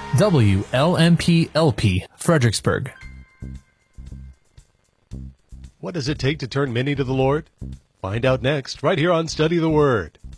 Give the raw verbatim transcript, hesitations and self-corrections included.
W L M P L P, Fredericksburg. What does it take to turn many to the Lord? Find out next, right here on Study the Word.